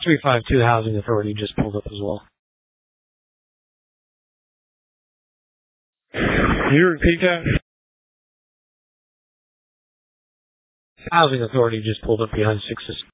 352 Housing Authority just pulled up as well. Can you repeat that? Housing Authority just pulled up behind 6